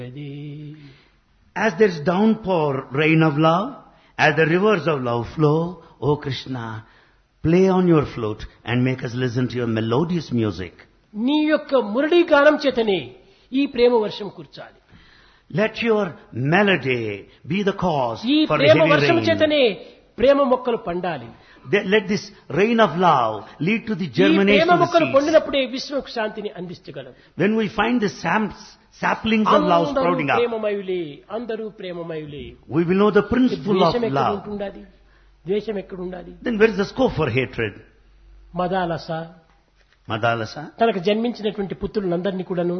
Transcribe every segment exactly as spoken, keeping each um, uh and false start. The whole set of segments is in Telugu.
As there is downpour, rain of love, as the rivers of love flow, O Krishna, play on your flute and make us listen to your melodious music. నీ యొక్క మురళీ గానం చేతనే ఈ ప్రేమ వర్షం కుర్చాలి. Let your melody be the cause ఈ for a ప్రేమ heavy వర్షం rain. చేతనే ప్రేమ మొక్కలు పండాలి. They- Let this rain of love lead to the ఈ germination ప్రేమ of the మొక్కలు seeds. పండినప్పుడే విశ్వకు శాంతిని అందించగలదు. When we find the sam- saplings of love అందరూ sprouting up, ప్రేమమయులే, అందరూ ప్రేమమయులే. we will know the principle of ద్వేషం ఎక్కడ love. ఉంటుండాలి? ద్వేషం ఎక్కడ ఉండాలి? Then where is the scope for hatred? Madalasa Madalasa, తనకు జన్మించినటువంటి పుత్రులందరినీ కూడాను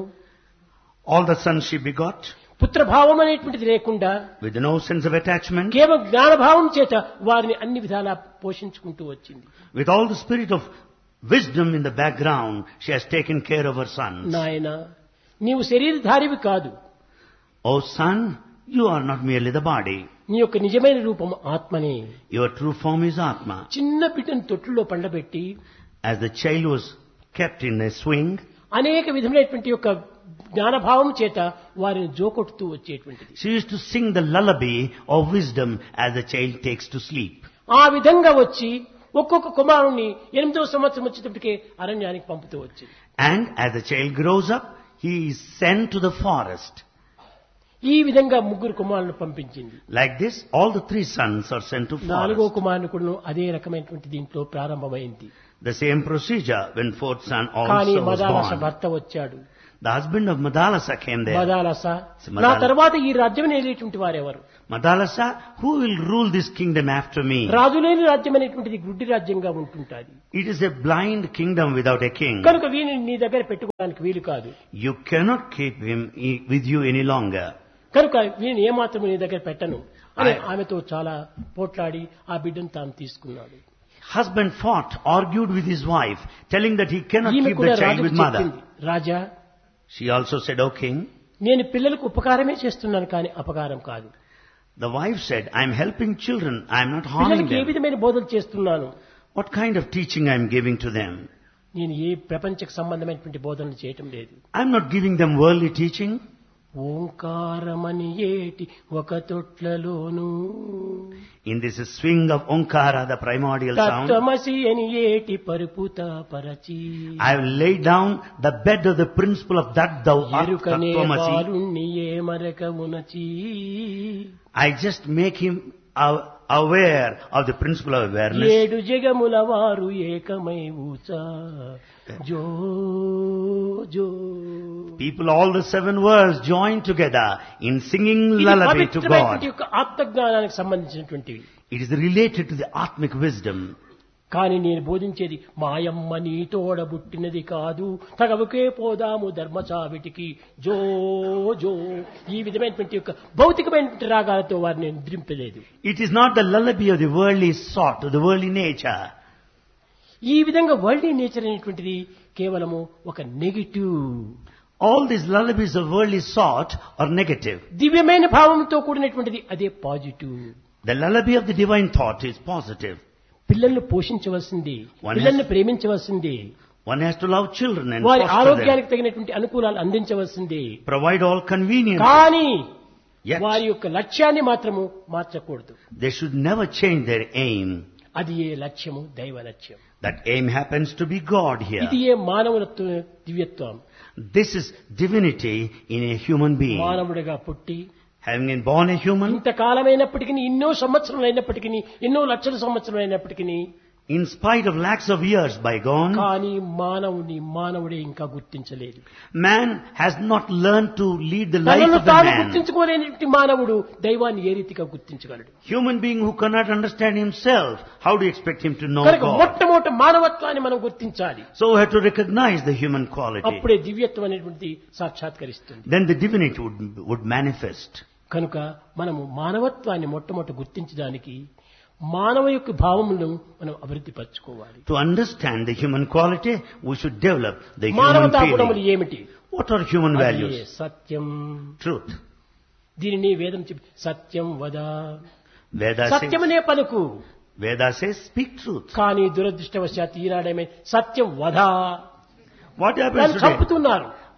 all the sons she begot, పుత్రభావం అనేటువంటిది లేకుండా with no sense of attachment, కేవలం జ్ఞానభావం చేత వారిని అన్ని విధాలా పోషించుకుంటూ వచ్చింది. with all the spirit of wisdom in the background, she has taken care of her sons. నాయన నీవు శరీరధారివి కాదు, O son, you are not merely the body. నీ యొక్క నిజమైన రూపం ఆత్మనే. Your true form is Atma. చిన్న బిడ్డను తొట్టులో పండబెట్టి As the child was kept in a swing, అనేక విధమైనటువంటి యొక్క జ్ఞానభావం చేత వారిని జోకొట్టుతూ వచ్చేటువంటిది. she used to sing the lullaby of wisdom as the child takes to sleep. ఆ విధంగా వచ్చి ఒక్కొక్క కుమారుణ్ణి ఎనిమిదవ సంవత్సరం వచ్చేటప్పటికే అరణ్యానికి పంపుతూ వచ్చింది. And as the child grows up, he is sent to the forest. ఈ విధంగా ముగ్గురు కుమారులను పంపించింది. Like this, all the three sons are sent to నాలుగో forest. కుమారుని కూడా అదే రకమైనటువంటి దీంట్లో ప్రారంభమైంది. The same procedure when fourth son కానీ also was మదాలస born. భర్త వచ్చాడు. The husband of Madalasa came there. Madalasa Madala- నా తర్వాత ఈ రాజ్యం అనేటువంటి వారెవరు? Madalasa, who will rule this kingdom after me? రాజు లేని రాజ్యం అనేటువంటిది గుడ్డి రాజ్యంగా ఉంటుంటాది. It is a blind kingdom without a king. కనుక వీని నీ దగ్గర పెట్టుకోవడానికి వీలు కాదు. You cannot keep him i- with you any longer. కనుక వీని ఏమాత్రం నీ దగ్గర పెట్టను అని I- ఆమెతో చాలా పోట్లాడి ఆ బిడ్డను తాను తీసుకున్నాడు. Husband fought, argued with his wife, telling that he cannot ఈమె keep కూడా the child రాజుకు with mother. చెప్పింది, రాజా She also said, O king. నేను పిల్లలకు ఉపకారమే చేస్తున్నాను కానీ అపకారం కాదు. The wife said, I am helping children, I am not harming పిల్లలకి ఏ them. విధమైన బోధలు చేస్తున్నాను? What kind of teaching I am giving to them? నేను ఏ ప్రపంచకు సంబంధమైనటువంటి బోధనలు చేయటం లేదు. I am not giving them worldly teaching. ఓంకారమని ఏటి ఒక తొట్లలోను In this swing of Onkara, the primordial sound, తత్వమసి అని ఏటి పరుపుత పరచి I have laid down the bed of the principle of that thou art ఎరుకనే Tattvamasi. బాలుణ్ణి ఏ మరక మునచి I just make him aw- aware of the principle of awareness. ఏడు జగముల వారు ఏకమై ఊచా జో జో People, all the seven worlds join together in singing ఇది lullaby to పవిత్రమైనటువంటి God. యొక్క ఆత్మజ్ఞానానికి సంబంధించినటువంటివి. It is related to the Atmic wisdom. కానీ నేను బోధించేది మాయమ్మ నీ తోడబుట్టినది కాదు, తగవుకే పోదాము ధర్మచావిటికి జో జో ఈ విధమైనటువంటి యొక్క భౌతికమైనటువంటి రాగాలతో వారిని నిద్రింపలేదు. It is not the lullaby of the worldly sort, of the worldly nature. ఈ విధంగా వరల్డ్ నేచర్ అనేటువంటిది కేవలము ఒక negative. All these lullabies of worldly sort are negative. దివ్యమైన భావంతో కూడినటువంటిది అదే positive. The lullaby of the divine thought is positive. పిల్లల్ని పోషించవలసింది, One పిల్లల్ని has- ప్రేమించవలసింది, One has to love children and వారి foster them. ఆరోగ్యానికి తగినటువంటి అనుకూలాలు అందించవలసింది. Provide all convenience. కానీ Yet, వారి యొక్క లక్ష్యాన్ని మాత్రము మార్చకూడదు. they should never change their aim. అది ఏ లక్ష్యము దైవ లక్ష్యం. That aim happens to be God here. ఇది ఏ మానవులత్వ దివ్యత్వం. This is divinity in a human being. మానవుడిగా పుట్టి Having been born a human, ఇంతకాలమైనప్పటికీ ఎన్నో సంవత్సరాలు అయినప్పటికీ ఎన్నో లక్షల సంవత్సరాలు అయినప్పటికీ in spite of lakhs of years bygone, కానీ మానవుని మానవుడే ఇంకా గుర్తించలేదు. man has not learned to lead the life తనను of the తాను man. గుర్తించుకోలేని మానవుడు దైవాన్ని ఏ రీతిగా గుర్తించగలడు? Human being who cannot understand himself, how do you expect him to know కనుక God? మొట్టమొదటి మానవత్వాన్ని మనం గుర్తించాలి. So we have to recognize the human quality. అప్పుడే దివ్యత్వం అనేటువంటిది సాక్షాత్కరిస్తుంది. Then the divinity would, would manifest. కనుక మనము మానవత్వాన్ని మొట్టమొదటి గుర్తించడానికి మానవ యొక్క భావములను మనం అభివృద్ధి పరచుకోవాలి. To understand the human quality, we should develop the human మానవతా గుణములు feeling. ఏమిటి? What are human అదే values? సత్యం. Truth. దీనిని వేదం చెప్పి సత్యం వద, Veda సత్యం says, అనే పలుకు. Veda says, speak truth. కానీ దురదృష్టవశాత్తు ఈనాడేమే సత్యం వధ What happens వాళ్ళు today? చంపుతున్నారు.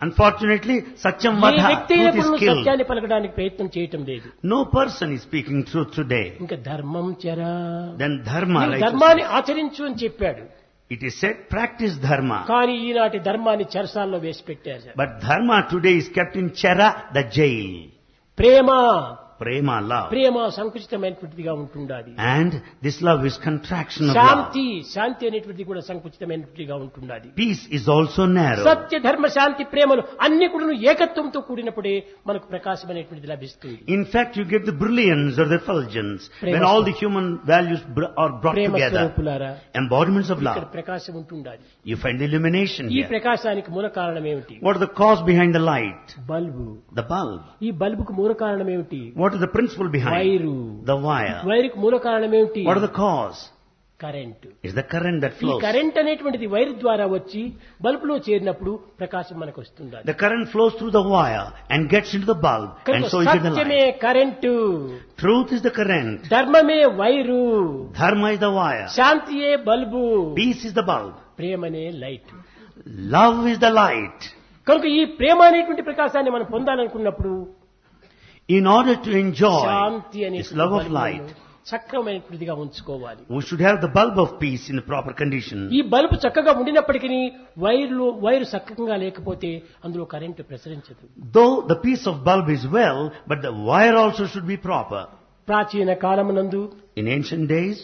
Unfortunately, Satyam ఏ Vadha, వ్యక్తి truth is అయినప్పుడు killed. సత్యాన్ని పలకడానికి ప్రయత్నం చేయటం లేదు. No person is speaking truth today. ఇంకా ధర్మం చెరా, Then dharma, నీవు righteousness. ధర్మాన్ని ఆచరించు అని చెప్పాడు. It is said, practice dharma. కానీ ఈనాటి ధర్మాన్ని చెరసాల్లో వేసి పెట్టారు. But dharma today is kept in Chera, the jail. Prema Prema, love. ప్రేమ సంకుచితమైనటువంటిదిగా ఉంటుండాలి. And this love is contraction of love. శాంతి శాంతి అనేటువంటిది కూడా సంకుచితమైనటువంటిదిగా ఉంటుండాలి. Peace is also narrow. సత్య ధర్మ శాంతి ప్రేమలు అన్ని కూడా ఏకత్వంతో కూడినప్పుడే మనకు ప్రకాశం అనేటువంటిది లభిస్తుంది. In fact, you get the brilliance or the effulgence Prema when all the human values br- are brought Prema together. స్వరూపులారా, Embodiments of ఇక్కడ love. ప్రకాశం ఉంటుండాలి. You find illumination ఈ here. ప్రకాశానికి మూల కారణం ఏమిటి? What is the cause behind the light? Bulb. The bulb. ఈ బల్బుకు మూల కారణం ఏమిటి? What is the principle behind? Wire. The wire. వైరుకు మూల కారణం ఏమిటి? What is the cause? Current. It's the current that ఈ flows. కరెంట్ అనేటువంటిది వైరు ద్వారా వచ్చి బల్బులో చేరినప్పుడు ప్రకాశం మనకు వస్తుంది. The current flows through the wire and gets into the bulb, and so you get the సత్యమే light. Current, Truth is the current. ధర్మమే wire, Dharma is the wire. శాంతియే bulb, Peace is the bulb. ప్రేమనే light. Love is the light. కనుక ఈ ప్రేమ అనేటువంటి ప్రకాశాన్ని మనం పొందాలనుకున్నప్పుడు In order to enjoy Shanti this love of light, సక్రమైనటువంటిదిగా ఉంచుకోవాలి. we should have the bulb of peace in the proper condition. ఈ బల్బు చక్కగా ఉండినప్పటికీ వైర్లు వైరు చక్కగా లేకపోతే అందులో current ప్రసరించదు. Though the piece of bulb is well, but the wire also should be proper. ప్రాచీన కాలమునందు In ancient days,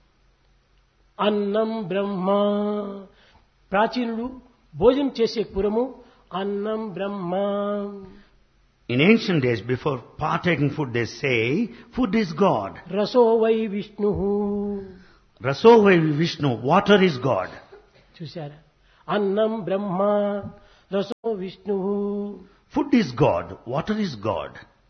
అన్నం బ్రహ్మ, ప్రాచీనుడు భోజనం చేసే పురము అన్నం బ్రహ్మ. in ancient days, before partaking food, they say, food is God. రసో why Vishnu. Raso vai Vishnu, water is God. చూశారా? అన్నం బ్రహ్మ, రసో Vishnu. Food is God, water is God.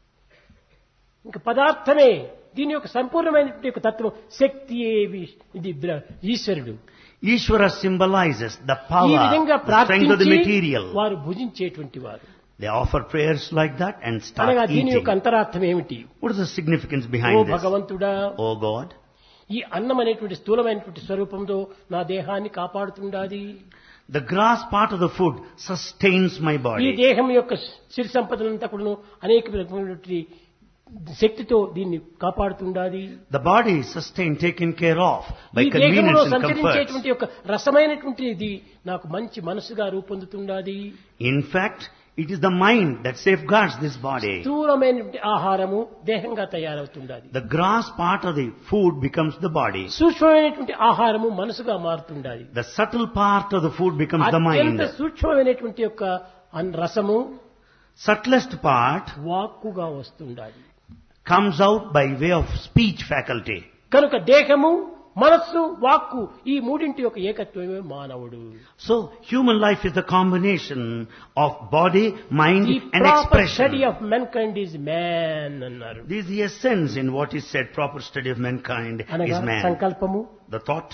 ఇంకా పదార్థమే దీని యొక్క సంపూర్ణమైనటువంటి యొక్క తత్వం. శక్తియే విష్- ఇది బ్ర- ఈశ్వరుడు. Ishvara symbolizes the ఈ power, విధంగా the strength of the ప్రార్థించి material. వారు భుజించేటువంటి వారు. They offer prayers like that and start అనగా దీని eating. యొక్క అంతరార్థం ఏమిటి? What is the significance oh behind this? భగవంతుడా, Oh God, ఈ అన్నం అనేటువంటి స్థూలమైనటువంటి స్వరూపంతో నా దేహాన్ని కాపాడుతుండాది. the grass part of the food sustains my ఈ body. దేహం యొక్క సిరి సంపదలంతా కూడా అనేక విధమైనటువంటి శక్తితో దీన్ని కాపాడుతుండాది. The body is sustained, taken care of by ఈ దేహంలో convenience and comfort. సంచరించేటువంటి యొక్క రసమైనటువంటి ఇది నాకు మంచి మనసుగా రూపొందుతుండాది. In fact, it is the mind that safeguards this body. స్థూలమైనటువంటి ఆహారము దేహంగా తయారవుతుండాది. The grass part of the food becomes the body. సూక్ష్మమైనటువంటి ఆహారము మనసుగా మారుతుండాది. The subtle part of the food becomes the అత్యంత mind. సూక్ష్మమైనటువంటి యొక్క అన్- రసము Subtlest part వాక్కుగా వస్తుండాలి. comes out by way of speech faculty. కనుక దేహము, మనస్సు, వాక్కు ఈ మూడింటి యొక్క ఏకత్వమే మానవుడు. So, human life is the combination of body, mind The and proper expression. study of mankind is man అన్నారు. This is the essence in what is said, proper study of mankind అనగా is man. సంకల్పము, The thought,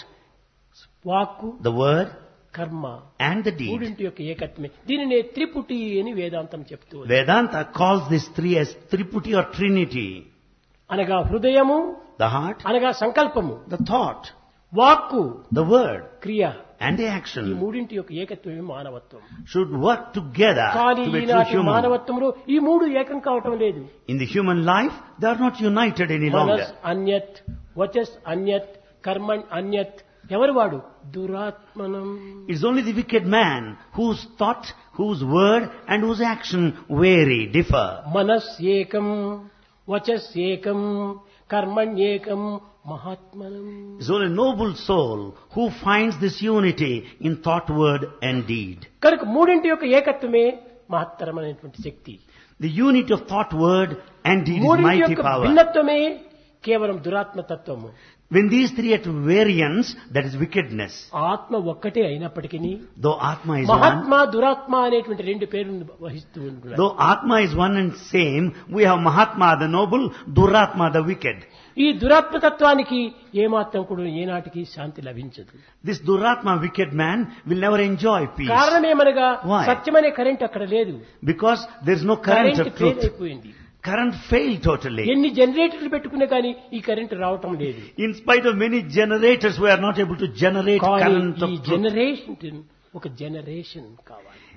వాక్కు, the word కర్మ and the deed. మూడింటి యొక్క ఏకత్వమే. దీనినే త్రిపుటి అని వేదాంతం చెప్తూ ఉంది. Vedanta calls these three as Triputi or Trinity. అనగా హృదయము, The heart, అనగా సంకల్పము, the thought, వాక్కు, the word క్రియ, and the ఈ action మూడింటి యొక్క ఏకత్వమే మానవత్వం. should work together కానీ to be true ఈనాటి human. మానవత్వంలో ఈ మూడు ఏకం కావటం లేదు. In the human life, they are not united any longer. మనస్ అన్యత్, వచస్ అన్యత్, కర్మణ్ అన్యత్. ఎవరు వాడు? దురాత్మనం. It's only the wicked man whose thought, whose word and whose action vary, differ. మనస్ ఏకం, వచస్ ఏకం, కర్మణ్యేకం, మహాత్మనం. It's only a noble soul who finds this unity in thought, word and deed. కనుక మూడింటి యొక్క ఏకత్వమే మహత్తరమైనటువంటి శక్తి. The unity of thought, word and deed is మూడింటి mighty యొక్క power. భిన్నత్వమే కేవలం దురాత్మతత్వము. When these three at variance, that is wickedness. ఆత్మ ఒక్కటే అయినప్పటికీ Though Atma is one, మహాత్మ, దురాత్మ అనేటువంటి రెండు పేర్లను వహిస్తూ ఉంటున్నారు. though Atma is one and same, we have Mahatma the noble, Duratma the wicked. ఈ దురాత్మతత్వానికి ఏమాత్రం కూడా ఏనాటికి శాంతి లభించదు. This Duratma wicked man will never enjoy peace. కారణమేమనగా Why? సత్యమనే current అక్కడ లేదు. Because there is no current current of fail truth. అయిపోయింది. Current failed totally. ఎన్ని జనరేటర్లు పెట్టుకున్నా కానీ ఈ కరెంట్ రావటం లేదు. In spite of many generators, we are not able to generate కానీ current ఈ of truth. జనరేషన్ ఒక జనరేషన్ కావాలి.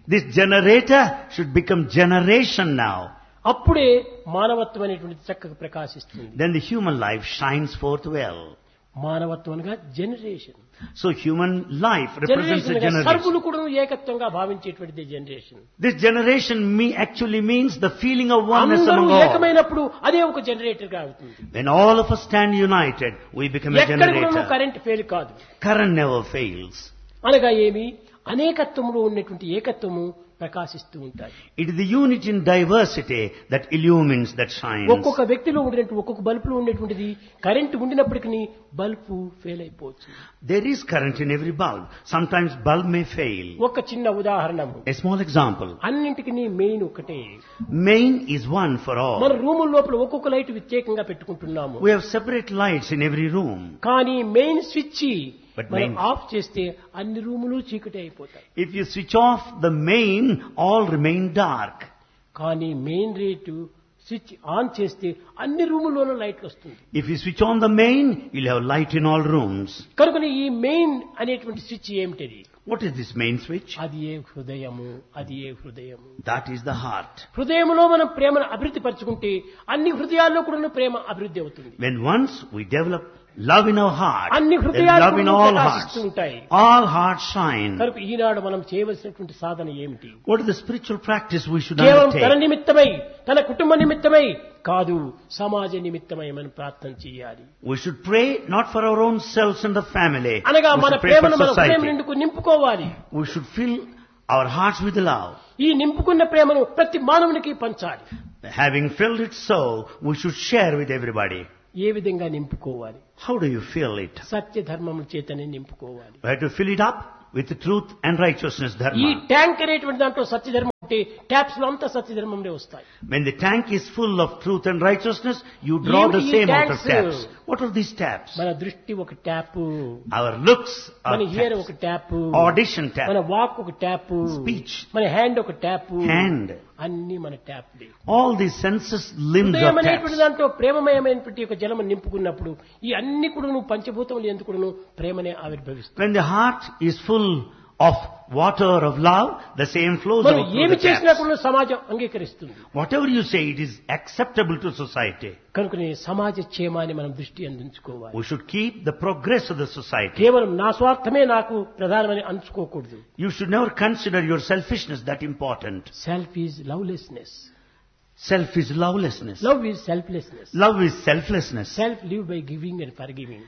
This generator should become generation now. అప్పుడే మానవత్వం అనేటువంటిది చక్కగా ప్రకాశిస్తుంది. Then the human life shines forth well. మానవత్వం అనగా generation. So human life represents a generation. సర్వులు కూడా ఏకత్వంగా భావించేటువంటిది generation. This generation me actually means the feeling of oneness among అందరూ all. ఏకమైనప్పుడు అదే ఒక జనరేటర్ గా అవుతుంది. When all of us stand united, we become a ఎక్కడ కూడా generator. కరెంట్ ఫెయిల్ కాదు. Current never fails. అనగా ఏమి అనేకత్వంలో ఉన్నటువంటి ఏకత్వము ప్రకాశిస్తూ ఉంటాయి. It is the unity in diversity that illumines, that shines. ఒక్కొక్క వ్యక్తిలో ఉండేటువంటి ఒక్కొక్క బల్బులో ఉండేటువంటిది కరెంట్ ఉండినప్పటికీ బల్బు ఫెయిల్ అయిపోవచ్చు. There is current in every bulb. Sometimes bulb may fail. ఒక చిన్న ఉదాహరణము. A small example. అన్నింటికి మెయిన్ ఒకటే. Main is one for all. మన రూముల లోపల ఒక్కొక్క లైట్ ప్రత్యేకంగా పెట్టుకుంటున్నాము. We have separate lights in every room. కానీ మెయిన్ స్విచ్ But మనం main- ఆఫ్ చేస్తే అన్ని రూములు చీకటి అయిపోతాయి. If you switch off the main, all remain dark. కానీ మెయిన్ రేటు స్విచ్ ఆన్ చేస్తే అన్ని రూముల్లోనూ లైట్లు వస్తుంది. If you switch on the main, you'll have light in all rooms. కనుక ఈ మెయిన్ అనేటువంటి స్విచ్ ఏమిటది? What is this main switch? అది ఏ హృదయము, అది ఏ హృదయము. That is the heart. హృదయంలో మనం ప్రేమను అభివృద్ధి పరచుకుంటే అన్ని హృదయాల్లో కూడా ప్రేమ అభివృద్ధి అవుతుంది. When once we develop love in our heart, అన్ని then హృదయాలు love in కూడా all ప్రకాశిస్తూ hearts, ఉంటాయి. all hearts shine. కనుక ఈనాడు మనం చేయవలసినటువంటి సాధన ఏమిటి? What is the spiritual practice we should కేవలం తన undertake? నిమిత్తమై తన కుటుంబ నిమిత్తమై కాదు, సమాజ నిమిత్తమై మనం ప్రార్థన చేయాలి. We should pray not for our own selves and the family. అనగా We మన should pray for ప్రేమను మన హృదయం society. నిండుకు నింపుకోవాలి. We should fill our hearts with love. ఈ నింపుకున్న ప్రేమను ప్రతి మానవునికి పంచాలి. Having filled it so, we should share with everybody. ఏ విధంగా నింపుకోవాలి? How do you fill it? సత్య ధర్మముల చేతనే నింపుకోవాలి. We have to fill it up with the truth and righteousness ఈ dharma. ట్యాంక్ అనేటువంటి దాంట్లో సత్యధర్మం ఉంటే ట్యాప్స్ లో అంతా సత్యధర్మంలో వస్తాయి. When the tank is full of truth and righteousness, you draw the Even same in out of tanks, taps. What are these taps? మన దృష్టి ఒక ట్యాప్, Our looks are మన హియర్ ఒక taps. ట్యాప్, Audition మన tap. వాక్ ఒక ట్యాప్, Speech. మన హ్యాండ్ ఒక ట్యాప్, Hand. అన్ని మన ట్యాప్లే. All these senses limbs హృదయం are అనేటువంటి taps. దాంట్లో ప్రేమమయమైనటువంటి ఒక జలము నింపుకున్నప్పుడు ఈ అన్ని కూడా పంచభూతములు ఎందుకును ప్రేమనే ఆవిర్భవిస్తుంది. When the heart is full of water of love, the same flows మనం out through ఏమి the చేసినా taps. కూడా సమాజం అంగీకరిస్తుంది. Whatever you say, it is acceptable to society. కనుకనే సమాజ క్షేమాన్ని మనం దృష్టి అందించుకోవాలి. We should keep the progress of the society. కేవలం నా స్వార్థమే నాకు ప్రధానమని అంచుకోకూడదు. You should never consider your selfishness that important. Self is lovelessness. Self is lovelessness. Love is selflessness. Love is selflessness. Self live by giving and for giving.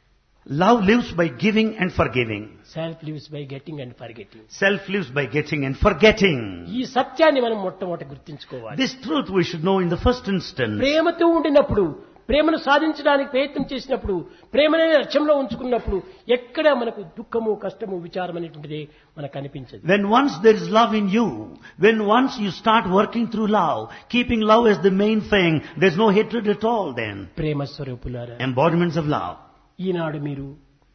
Love lives by giving and forgiving. Self lives by getting and for getting. Self lives by getting and forgetting. ఈ సత్యాన్ని మనం మొట్టమొదట గుర్తించుకోవాలి. This truth we should know in the first instance. ప్రేమతో ఉండినప్పుడు, ప్రేమను సాధించడానికి ప్రయత్నం చేసినప్పుడు, ప్రేమనే లక్ష్యంలో ఉంచుకున్నప్పుడు ఎక్కడ మనకు దుఃఖము, కష్టము, విచారం అనేటువంటిది మనకు అనిపించదు. When once there is love in you, when once you start working through love, keeping love as the main thing, there's no hatred at all then. ప్రేమ స్వరూపులారా, Embodiments of love. ఈనాడు మీరు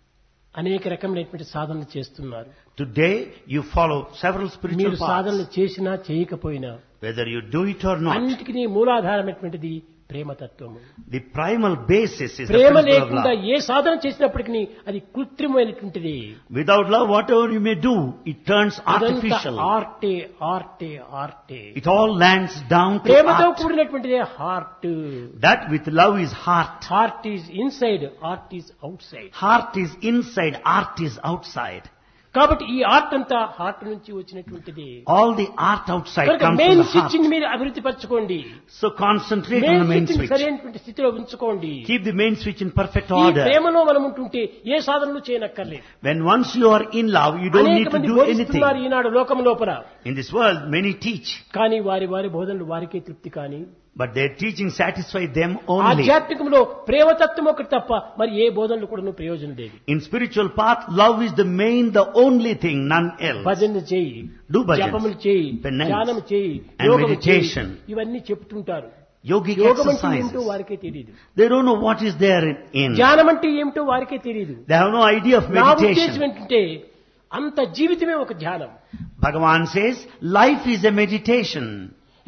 అనేక రకమైనటువంటి సాధనలు చేస్తున్నారు. Today you follow several spiritual మీరు సాధనలు paths. చేసినా చేయకపోయినా Whether you do it or not, అన్నిటికీ మూలాధారమైనటువంటిది ప్రేమతత్వము. the primal basis is the Prema principle of లేకుండా love. ఏ సాధన చేసినప్పటికీ అది కృత్రిమైనటువంటిది. Without love, whatever you may do, it turns artificial. ఆర్టే ఆర్టే ఆర్టే. It all lands down to ప్రేమతో art. కూడినటువంటిదే heart. That with love is heart. Heart is inside, art is out side. Heart is inside, art is outside. కాబట్టి ఈ ఆర్ట్ అంతా హార్ట్ నుంచి వచ్చినటువంటిది. All the art outside కనుక comes main from the switch heart. మీరు అభివృద్ధి పరచుకోండి. So concentrate on main the main switch switch. సరైనటువంటి స్థితిలో ఉంచుకోండి. Keep the main switch in perfect ఈ order. ప్రేమలో మనం ఉంటుంటే ఏ సాధనలు చేయనక్కర్లేదు. When once you are in love, you don't need అనేక to మంది do బోధిస్తున్నారు anything. ఈనాడు లోకం లోపల. In this world, many teach, కానీ వారి వారి బోధనలు వారికే తృప్తి. కానీ but their teaching satisfies them only. ఆధ్యాత్మికంలో ప్రేమతత్వం ఒకటి తప్ప మరి ఏ బోధనలు కూడా ప్రయోజనం లేదు. In spiritual path, love is the main, the only thing, none else. భజనలు చేయి, Do bhajans, జపములు చేయి, penance, ధ్యానం చేయి, and యోగము చేయి, meditation. ఇవన్నీ చెప్తుంటారు. Yogic యోగం అంటే ఏమిటో exercises. వారికే తెలియదు. They don't know what is there in. ధ్యానం అంటే ఏమిటో వారికే తెలియదు. They have no idea of నా ఉద్దేశం meditation. ఏంటంటే అంత జీవితమే ఒక ధ్యానం. Bhagavan says, life is a meditation. ఈ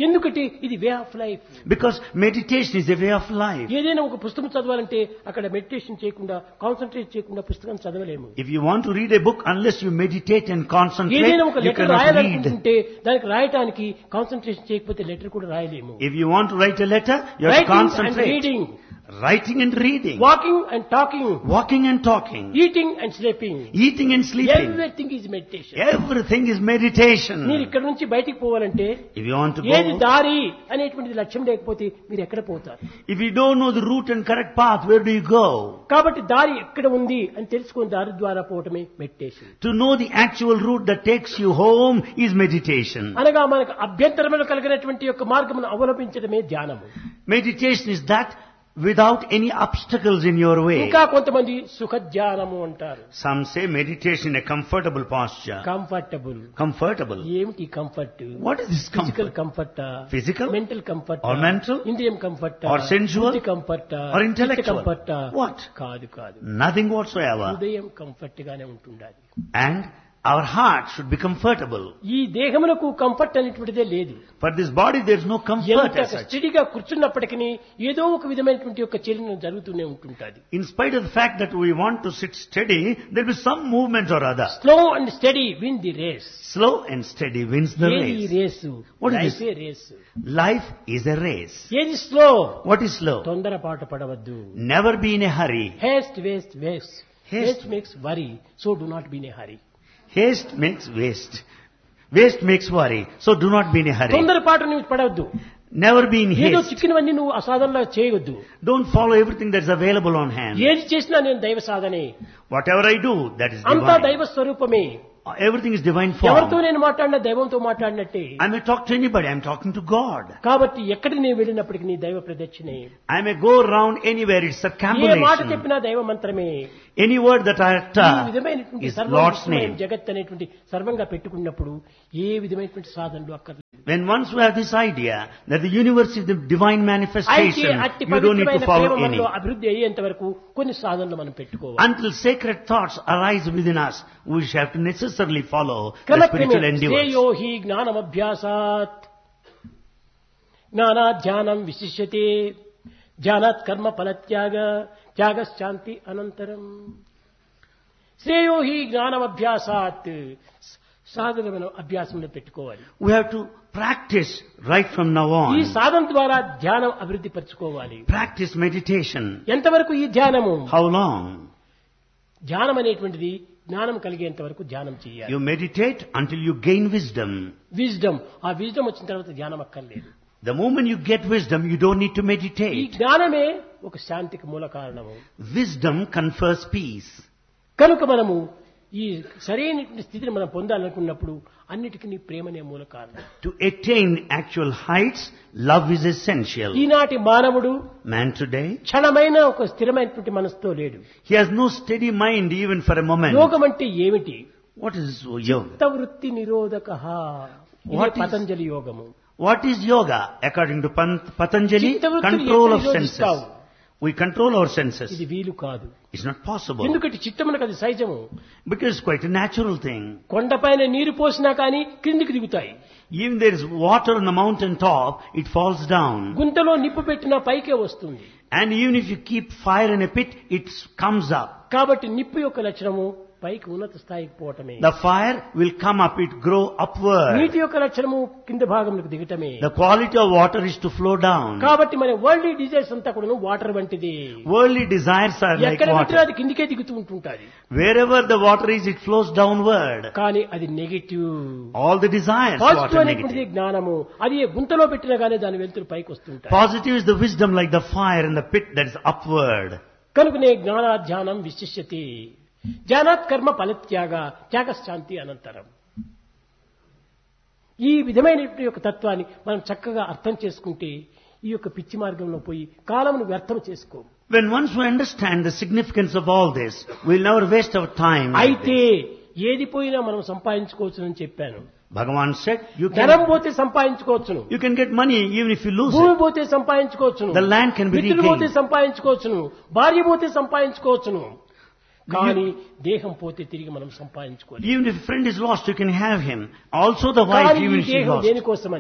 ఎందుకంటే ఇది way of life. Because meditation is a way of life. ఏదైనా ఒక పుస్తకం చదవాలంటే అక్కడ మెడిటేషన్ చేయకుండా, కాన్సన్ట్రేట్ చేయకుండా పుస్తకం చదవలేము. If you want to read a book, unless you meditate and concentrate, ఏదైనా ఒక you లెటర్ cannot read. రాయాలనుకుంటే దానికి రాయటానికి కాన్సన్ట్రేషన్ చేయకపోతే లెటర్ కూడా రాయలేము. If you want to write a letter, you have to Writing and concentrate. reading, Writing and reading. walking and talking, Walking and talking. eating and sleeping, Eating and sleeping. everything is meditation. Everything is meditation. మీరు ఇక్కడ నుంచి బయటికి పోవాలంటే If you want to ఏది go, దారి అనేటువంటిది లక్ష్యం లేకపోతే మీరు ఎక్కడ పోతారు? if you don't know the route and correct path, where do you go? కాబట్టి దారి ఎక్కడ ఉంది అని తెలుసుకుని దారి ద్వారా పోవటమే meditation. To know the actual route that takes you home is meditation. అనగా మనకు అభ్యంతరములు కలిగినటువంటి యొక్క మార్గమును అవలంబించడమే ధ్యానము. Meditation is that without any obstacles in your way. ఇంకా కొంతమంది సుఖ ధ్యానము అంటారు. Some say meditation a comfortable posture. Comfortable. Comfortable. ఏమిటి comfort? What is this physical comfort? Comfort, Physical? Mental comfort, Or mental? ఇంద్రియం comfort, Or sensual? Comfort, Or intellectual? Comfort. What? కాదు కాదు, Nothing whatsoever. హృదయం కంఫర్ట్ గానే ఉంటుండాలి. And our heart should be comfortable. ఈ దేహమునకు కంఫర్ట్ అనేటువంటిదే లేదు. For this body there is no comfort ఎంత as such. స్టడీగా కూర్చున్నప్పటికీ ఏదో ఒక విధమైనటువంటి యొక్క చలనం జరుగుతూనే ఉంటుంటది. In spite of the fact that we want to sit steady, there will be some movement or other. Slow and study win the race. Slow and steady wins the ఏది race. Race? What is life this? A race. Life is a race. ఏది స్లో? What is slow? తొందరపాటు పడవద్దు. Never be in a hurry. Heist waste waste. Haste. Heist makes worry, so do not be in a hurry. Haste makes waste. Waste makes worry. So do not be in a hurry. తొందరపాటు నువ్వు పడవద్దు. Never be in ఏదో haste. చిక్కినవన్నీ నువ్వు అసాధనలో చేయవద్దు. Don't follow everything that's available on hand. ఏది చేసినా నేను దైవ సాధనే. Whatever I do, that is అంతా divine. దైవ స్వరూపమే. Everything is divine ఎవరితో form. నేను మాట్లాడినా దైవంతో మాట్లాడినట్టే. I may talk to anybody. I'm talking to God. కాబట్టి ఎక్కడికి నేను వెళ్ళినప్పటికీ నీ దైవ ప్రదక్షిణే. I may go around anywhere. It's ఏ మాట circumambulation. చెప్పినా దైవ మంత్రమే. Any word that I ఈ utter విధమైనటువంటి is సర్వం Lord's విశ్వమయం name. జగత్ అనేటువంటి సర్వంగా పెట్టుకున్నప్పుడు ఏ విధమైనటువంటి సాధనలు అక్కర్లేదు. When once you have this idea that the universe is the divine అయితే manifestation, అట్టి you don't need to పవిత్రమైన follow ప్రేమ any. మనలో అభివృద్ధి అయ్యేంత వరకు కొన్ని సాధనలు మనం పెట్టుకోవాలి. Until sacred thoughts arise within us, we shall have to necessarily follow the క్రమక్రమే spiritual endeavors. శ్రేయో హి జ్ఞానమభ్యాసాత్ జ్ఞానాధ్యానం విశిష్యతే ధ్యానాత్ కర్మ ఫలత్యాగ త్యాగశాంతి అనంతరం. శ్రేయో హి జ్ఞానమభ్యాసాత్, సాధనమైన అభ్యాసంలో పెట్టుకోవాలి. We have to practice right from now ఈ on. సాధన ద్వారా ధ్యానం అభివృద్ధి పరచుకోవాలి. Practice meditation. ఎంతవరకు ఈ ధ్యానము? How long? ధ్యానం అనేటువంటిది జ్ఞానం కలిగేంత వరకు ధ్యానం చేయాలి. You meditate until you gain wisdom. Wisdom, ఆ విజ్డమ్ వచ్చిన తర్వాత ధ్యానం అక్కర్లేదు. The moment you get wisdom, you don't need to ఈ meditate. జ్ఞానమే ఒక శాంతికి మూల కారణము. Wisdom confers peace. కనుక మనము ఈ సరైనటువంటి స్థితిని మనం పొందాలనుకున్నప్పుడు అన్నిటికీ ప్రేమనే మూల కారణం. To attain actual heights, love is essential. ఈనాటి మానవుడు Man today, క్షణమైన ఒక స్థిరమైనటువంటి మనసుతో లేడు. he has no steady mind even for a moment. యోగం అంటే ఏమిటి? What is yoga? చిత్తవృత్తి నిరోధకః. ఇది What is- పతంజలి యోగము. What is yoga? According to Pan- Patanjali, చిత్తవృత్తిని control ఎట్లా of నిరోధిస్తావు? senses. We control our senses. ఇది వీలు కాదు. It's not possible. ఎందుకంటే చిత్తమునకు అది సహజము. Because it's quite a natural thing. కొండపైన నీరు పోసినా కానీ క్రిందికి దిగుతాయి. Even there is water on the mountain top, it falls down. గుంతలో నిప్పు పెట్టినా పైకే వస్తుంది. And even if you keep fire in a pit, it comes up. కాబట్టి నిప్పు యొక్క లక్షణము పైకి ఉన్నత స్థాయికి పోవటమే. The fire will come up, it grow upward. నీటి యొక్క లక్షణము కింద భాగంలోకి దిగటమే. The quality of water is to flow down. కాబట్టి మన వరల్డ్ డిజైర్స్ అంతా కూడా వాటర్ వంటిది. Worldly desires are like ఎక్కడ పెట్టినా water. అది కిందికే దిగుతూ ఉంటుంటాది. Wherever the water is, it flows downward. కానీ అది negative. All the desires, positive water అనేటువంటిది negative. జ్ఞానము. అది ఏ గుంతలో పెట్టినా కానీ దాని వెలుతురు పైకి వస్తుంటాయి. Positive is the wisdom like the fire in the pit that is upward. కనుకనే జ్ఞానాధ్యానం విశిష్యతి జ్ఞానాత్ కర్మ ఫలత్యాగ త్యాగశాంతి అనంతరం. ఈ విధమైనటువంటి యొక్క తత్వాన్ని మనం చక్కగా అర్థం చేసుకుంటే ఈ యొక్క పిచ్చి మార్గంలో పోయి కాలమును వ్యర్థం చేసుకో. When once we understand the significance of all this, we'll never waste our time. like అయితే this. ఏది పోయినా మనం సంపాదించుకోవచ్చునని చెప్పాను. Bhagavan said, you ధనం can, పోతే సంపాదించుకోవచ్చును. you can get money even if you lose భూమి it. పోతే సంపాదించుకోవచ్చును. The land can be మిత్రులు పోతే regained. సంపాదించుకోవచ్చును. భార్య పోతే సంపాదించుకోవచ్చును. కానీ దేహం పోతే తిరిగి మనం సంపాదించుకోవాలి. Even if a friend is lost, you can have him. Also the wife, కానీ ఈ even if she is దేహం lost. దేనికోసమని?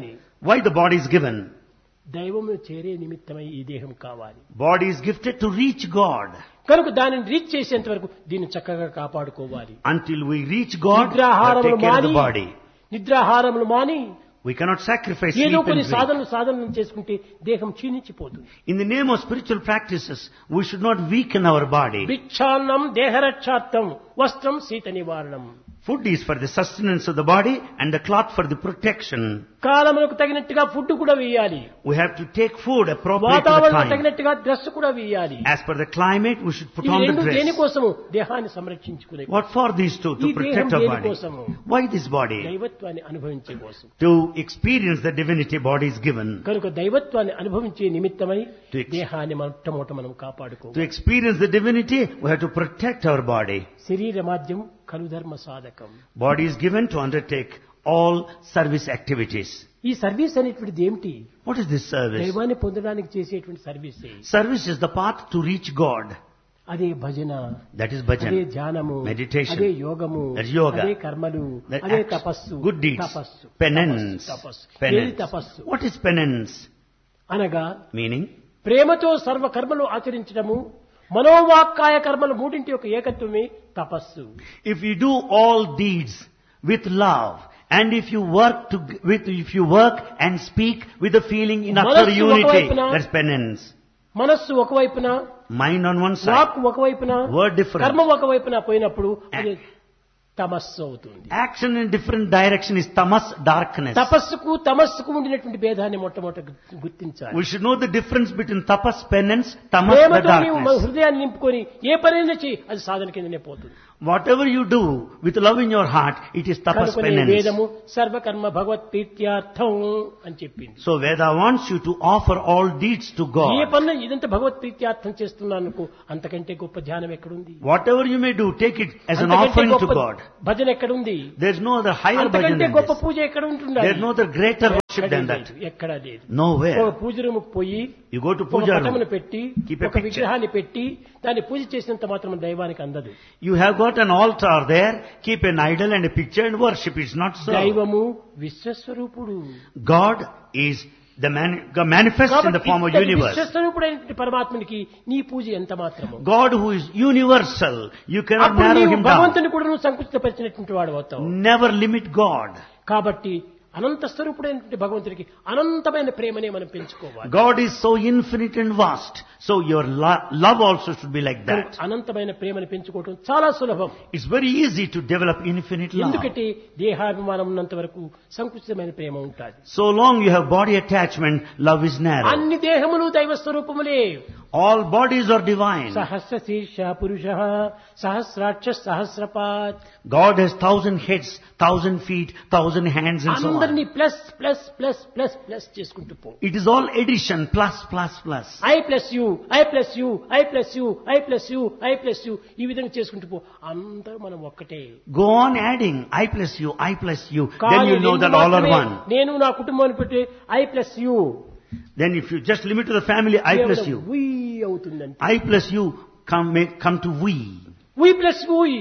Why the body is given? దైవమును చేరే నిమిత్తమై ఈ దేహం కావాలి. Body is gifted to reach God. కనుక దానిని రీచ్ చేసేంత వరకు దీన్ని చక్కగా కాపాడుకోవాలి. Until we reach God, we have to నిద్రాహారములు take care of the మాని body. నిద్రాహారములు మాని We cannot sacrifice ఏదో sleep కొన్ని and drink. సాధనలు సాధనలు చేసుకుంటే దేహం క్షీణించిపోతుంది. In the name of spiritual practices, we should not weaken our body. భిక్షాన్నం దేహరక్షార్థం వస్త్రం శీత నివారణం. Food is for the sustenance of the body and the cloth for the protection. కాలములకు తగినట్టుగా ఫుడ్ కూడా వేయాలి. We have to take food appropriate to the వాతావరణం time. తగినట్టుగా డ్రెస్ కూడా వేయాలి. As per the climate, we should put ఈ on the రెండు dress. దేనికోసము దేహాన్ని సంరక్షించుకునే What for these two? To ఈ protect దేహం our body. దేనికోసము? Why this body? దైవత్వాన్ని అనుభవించే కోసం. To experience the divinity body is given. కనుక దైవత్వాన్ని అనుభవించే నిమిత్తమై To ex- దేహాన్ని మొట్టమొదట మనం కాపాడుకోవాలి. To experience the divinity, we have to protect our body. శరీర మాధ్యం కలు ధర్మ సాధకం. Body is given to undertake all service activities. ఈ సర్వీస్ అనేటువంటిది ఏమిటి? What is this service? దైవాన్ని పొందడానికి చేసేటువంటి service. Service is the path to reach God. అదే భజన, That is అదే bhajan. ధ్యానము, Meditation. అదే యోగము, That's yoga. అదే కర్మలు, That అదే acts, తపస్సు, good deeds, తపస్సు, penance, తపస్సు. ఏది penance. తపస్సు What is penance? అనగా Meaning, ప్రేమతో సర్వ కర్మలు ఆచరించడము, మనోవాక్కాయ కర్మలు మూడింటి యొక్క ఏకత్వమే తపస్సు. if you do all deeds with love, and if you work to, with, if you work and speak with the feeling in utter మనస్సు unity, ఒకవైపున, that's penance. మనస్సు ఒకవైపున, Mind on one side, walk ఒకవైపున, word different. కర్మ ఒకవైపున పోయినప్పుడు అది తమస్సు అవుతుంది. Action in different direction is tamas, darkness. తపస్సుకు తమస్సుకు ఉండినటువంటి భేదాన్ని మొట్టమొదట గుర్తించాలి. We should know the difference between tapas, penance, tamas, the ప్రేమతో నీవు మన darkness. హృదయాన్ని నింపుకొని ఏ పనైనా చేయి, అది సాధన కిందనే పోతుంది. Whatever you do with love in your heart, it is tapas, కనుకనే penance. వేదము సర్వకర్మ భగవత్ ప్రీత్యార్థం అని చెప్పింది. So Veda wants you to offer all deeds to A God. పనులు ఇదంతా భగవత్ ప్రీత్యార్థం చేస్తున్నాను అంతకంటే గొప్ప ధ్యానం ఎక్కడుంది? Whatever you may do, take it as an అంతకంటే offering to గొప్ప God. భజన ఎక్కడుంది? There's no other higher bhajan అంతకంటే than గొప్ప this. పూజ ఎక్కడ ఉంటుందా? There's no other greater worship than that. ఎక్కడా లేదు. ఒక Nowhere. పూజ రూముకు పోయి You go to ఒక puja పటమును room. పెట్టి Keep a ఒక picture. విగ్రహాన్ని పెట్టి దాన్ని పూజ చేసినంత మాత్రం దైవానికి అందదు. You have got an altar there, keep an idol and a picture and worship. It's not so. దైవము విశ్వస్వరూపుడు. God is the man, God manifests in the form of కాబట్టి universe. విశ్వస్వరూపుడైన పరమాత్మనికి నీ పూజ ఎంత మాత్రము. God who is universal, you cannot అప్పుడు narrow నీవు him down. భగవంతుని కూడా నువ్వు సంకుచితపరిచినటువంటి వాడు అవుతావు. Never limit God. కాబట్టి అనంత స్వరూపుడైనటువంటి భగవంతుడికి అనంతమైన ప్రేమనే మనం పెంచుకోవాలి. God is so infinite and vast, so your lo- love also should be like that. అనంతమైన ప్రేమను పెంచుకోవడం చాలా సులభం. It's very easy to develop infinite love. ఎందుకంటే దేహాభిమానం ఉన్నంత వరకు సంకుచితమైన ప్రేమ ఉంటుంది. So long you have body attachment, love is narrow. అన్ని దేహములు దైవ స్వరూపములే. All bodies are divine. సహస్ర శీర్ష పురుష సహస్రాక్ష సహస్రపాత్. God has thousand heads, thousand feet, thousand hands and so on. అందరినీ plus plus plus plus plus చేసుకుంటూ పో. It is all addition, plus, plus, plus. I plus you, I plus you, I plus you, I plus you, I plus you, ఈ విధంగా చేసుకుంటూ పో. అందరూ మనం ఒక్కటే. Go on adding, I plus you, I plus you. Then కానీ you know నిన్ను that all are మాత్రమే one. నేను నా కుటుంబాన్ని పెట్టి I plus you Then if you just limit to the family, I plus you. We అవుతుందంటే I plus you come, may, come to we. We plus we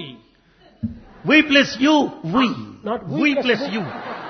We plus you, we. Not we We plus plus we. you.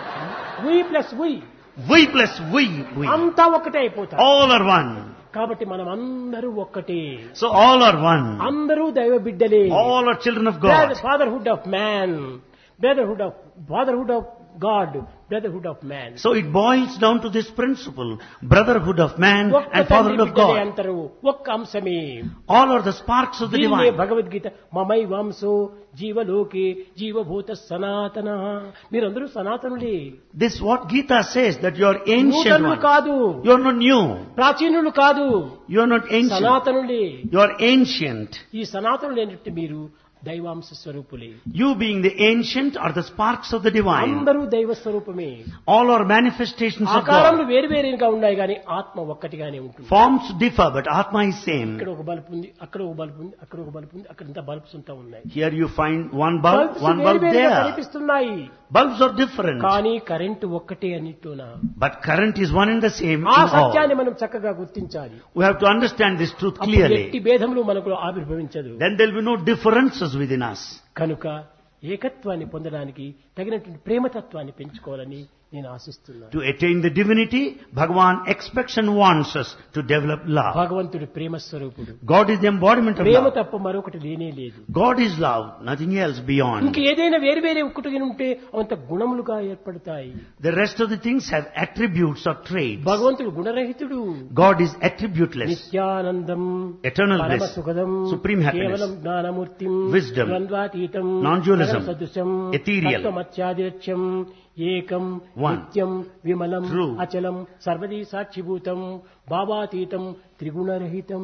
We plus we We plus we, we. అంతా ఒక్కటే అయిపోతారు. All are one. కాబట్టి మనం అందరూ ఒక్కటే. So all are one. అందరూ దైవ బిడ్డలే. All are children of God. Fatherhood of man, brotherhood of fatherhood of God, brotherhood of man. So it boils down to this principle, brotherhood of man ఒక్క and తండ్రి fatherhood of బిడ్డలే God. అంటారు. ఒక్క అంశమే. All are the sparks of the దీన్నే divine. భగవద్గీత మమై వంశో జీవలోకే జీవభూత సనాతన. మీరందరూ సనాతనులే. This what Gita says, that you are ancient నూతనులు one. కాదు, You are not new. ప్రాచీనులు కాదు, You are not ancient. సనాతనులే. You are ancient. ఈ సనాతనులు ఏంటంటే మీరు దైవాంశ స్వరూపులే. You being the ancient are the sparks of the divine. అందరూ దైవ స్వరూపమే. All are manifestations of ఆకారములు God. వేరు వేరుగా ఉన్నాయి కానీ ఆత్మ ఒక్కటిగానే ఉంటుంది. Forms differ, but Atma is same. ఇక్కడ ఒక బల్బు ఉంది, అక్కడ ఒక బల్బు ఉంది, అక్కడ ఒక బల్బు ఉంది, అక్కడ ఇంత బల్బ్స్ ఉంటా ఉన్నాయి. Here you find one bulb, bulbs one వేరు bulb వేరుగా there. కనిపిస్తున్నాయి Bulbs are different, కానీ కరెంటు ఒక్కటే అన్నిట్లోనా. but current is one and the same ఆ in all. సత్యాన్ని మనం చక్కగా గుర్తించాలి. We have to understand this truth అప్పుడు clearly. ఎట్టి భేదములు మనకు ఆవిర్భవించదు. Then there will be no differences within us. కనుక ఏకత్వాన్ని పొందడానికి తగినటువంటి ప్రేమతత్వాన్ని పెంచుకోవాలని నేను ఆశిస్తున్నాను. To attain the divinity, Bhagavan expects and wants us to develop love. భగవంతుడు ప్రేమ స్వరూపుడు. God is the embodiment of Prema love. తప్ప మరొకటి లేనే లేదు. God is love, nothing else beyond. ఇంక ఏదైనా వేరు వేరే ఒక్కటి ఉంటే అవంత గుణములుగా ఏర్పడతాయి. The rest of the things have attributes or traits. భగవంతుడు గుణరహితుడు. God is attributeless. Nityanandam, Eternal పరమ bliss, సుఖదం, supreme happiness, కేవలం జ్ఞానమూర్తిం, wisdom, ద్వంద్వాతీతం, non-dualism, సదృశం, ethereal, తత్వమత్యాదిరక్ష్యం, ఏకం, one, నిత్యం, విమలం, true, అచలం, సర్వదీ సాక్షిభూతం, భావాతీతం, త్రిగుణరహితం.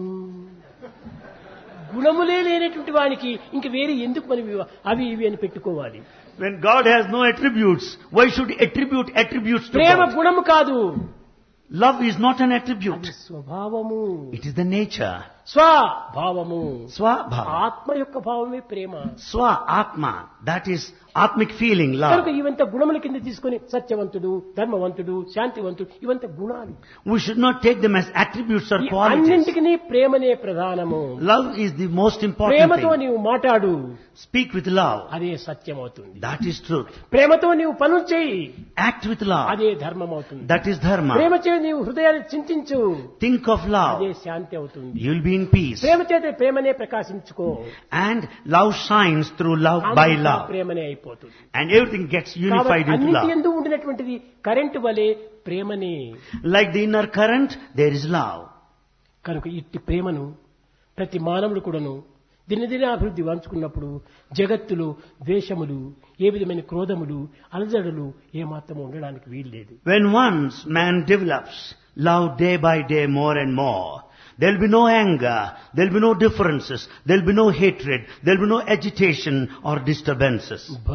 గుణములే లేనటువంటి వానికి ఇంక వేరే ఎందుకు మనం ఇవ- అవి ఇవి అని పెట్టుకోవాలి? When God has no attributes, why should he attribute attributes to Prema God? గుణము కాదు, Love is not an అది attribute. స్వభావము, It is the nature. స్వభావము. Swabhava. ఆత్మ యొక్క భావమే ప్రేమ. Swa Atma. That is atmic feeling, కనుక love. ఇవంత గుణముల కింద తీసుకొని సత్యవంతుడు, ధర్మవంతుడు, శాంతివంతుడు ఇవంత గుణాలు. We should not take them as attributes or ఈ qualities. అన్నింటికి ప్రేమనే ప్రధానము. Love is the most important ప్రేమతో thing. నీవు మాట్లాడు, Speak with love. అదే సత్యం అవుతుంది. That is truth. ప్రేమతో నీవు పనులు చేయి, Act with love. అదే ధర్మం అవుతుంది. That is dharma. ప్రేమ చే నీవు హృదయాన్ని చింతించు, Think of అదే love. శాంతి అవుతుంది. You will be in peace. ప్రేమ చేత ప్రేమనే ప్రకాశించుకో, And love shines through love by అంతా love. ప్రేమనే అయిపోతుంది. And everything gets unified కాబట్టి into అన్నిటి love. యందు ఉండినటువంటిది కరెంటు వలె ప్రేమనే. Like the inner current, there is love. కనుక ఇట్టి ప్రేమను ప్రతి మానవుడు కూడాను దినదిన అభివృద్ధి వంచుకున్నప్పుడు జగత్తులో ద్వేషములు, ఏ విధమైన క్రోధములు, అలజడులు ఏమాత్రం ఉండడానికి వీల్లేదు. When once man develops love day by day more and more, there will be no anger, there will be no differences, there will be no hatred, there will be no agitation or disturbances.